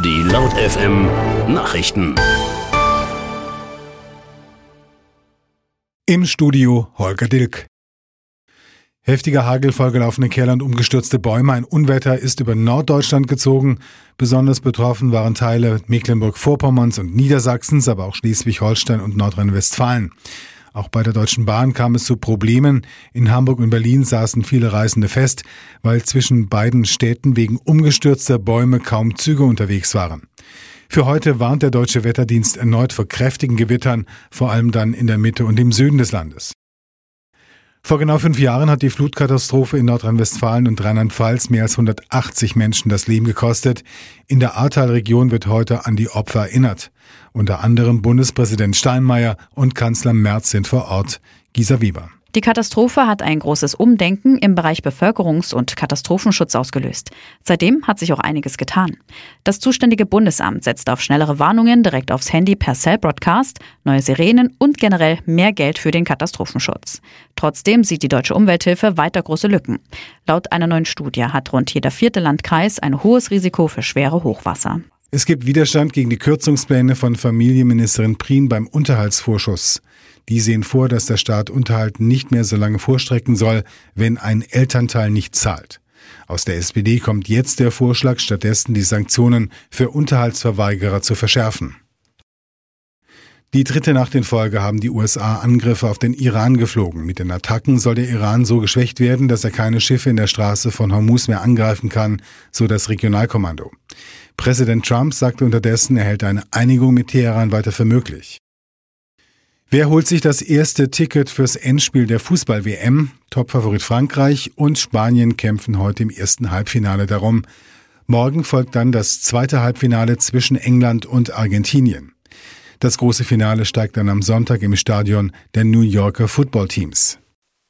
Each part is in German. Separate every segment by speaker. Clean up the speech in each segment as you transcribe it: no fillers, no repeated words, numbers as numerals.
Speaker 1: Die Laut FM Nachrichten.
Speaker 2: Im Studio Holger Dilk. Heftiger Hagel, vollgelaufene Keller und umgestürzte Bäume. Ein Unwetter ist über Norddeutschland gezogen. Besonders betroffen waren Teile Mecklenburg-Vorpommerns und Niedersachsens, aber auch Schleswig-Holstein und Nordrhein-Westfalen. Auch bei der Deutschen Bahn kam es zu Problemen. In Hamburg und Berlin saßen viele Reisende fest, weil zwischen beiden Städten wegen umgestürzter Bäume kaum Züge unterwegs waren. Für heute warnt der Deutsche Wetterdienst erneut vor kräftigen Gewittern, vor allem dann in der Mitte und im Süden des Landes. Vor genau 5 Jahren hat die Flutkatastrophe in Nordrhein-Westfalen und Rheinland-Pfalz mehr als 180 Menschen das Leben gekostet. In der Ahrtal-Region wird heute an die Opfer erinnert. Unter anderem Bundespräsident Steinmeier und Kanzler Merz sind vor Ort. Gisa Weber.
Speaker 3: Die Katastrophe hat ein großes Umdenken im Bereich Bevölkerungs- und Katastrophenschutz ausgelöst. Seitdem hat sich auch einiges getan. Das zuständige Bundesamt setzt auf schnellere Warnungen direkt aufs Handy per Cell Broadcast, neue Sirenen und generell mehr Geld für den Katastrophenschutz. Trotzdem sieht die Deutsche Umwelthilfe weiter große Lücken. Laut einer neuen Studie hat rund jeder 4. Landkreis ein hohes Risiko für schwere Hochwasser.
Speaker 2: Es gibt Widerstand gegen die Kürzungspläne von Familienministerin Prien beim Unterhaltsvorschuss. Die sehen vor, dass der Staat Unterhalt nicht mehr so lange vorstrecken soll, wenn ein Elternteil nicht zahlt. Aus der SPD kommt jetzt der Vorschlag, stattdessen die Sanktionen für Unterhaltsverweigerer zu verschärfen. Die 3. Nacht in Folge haben die USA Angriffe auf den Iran geflogen. Mit den Attacken soll der Iran so geschwächt werden, dass er keine Schiffe in der Straße von Hormuz mehr angreifen kann, so das Regionalkommando. Präsident Trump sagte unterdessen, er hält eine Einigung mit Teheran weiter für möglich. Wer holt sich das erste Ticket fürs Endspiel der Fußball-WM? Topfavorit Frankreich und Spanien kämpfen heute im ersten Halbfinale darum. Morgen folgt dann das zweite Halbfinale zwischen England und Argentinien. Das große Finale steigt dann am Sonntag im Stadion der New Yorker Footballteams.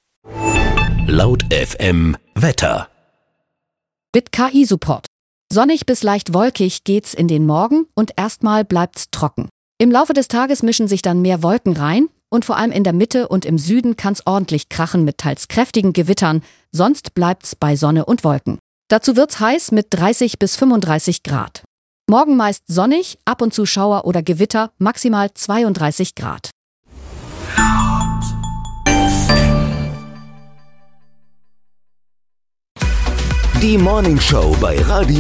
Speaker 1: Laut FM Wetter.
Speaker 4: Mit KI-Support. Sonnig bis leicht wolkig geht's in den Morgen und erstmal bleibt's trocken. Im Laufe des Tages mischen sich dann mehr Wolken rein und vor allem in der Mitte und im Süden kann's ordentlich krachen mit teils kräftigen Gewittern, sonst bleibt's bei Sonne und Wolken. Dazu wird's heiß mit 30 bis 35 Grad. Morgen meist sonnig, ab und zu Schauer oder Gewitter, maximal 32 Grad.
Speaker 1: Die Morning Show bei Radio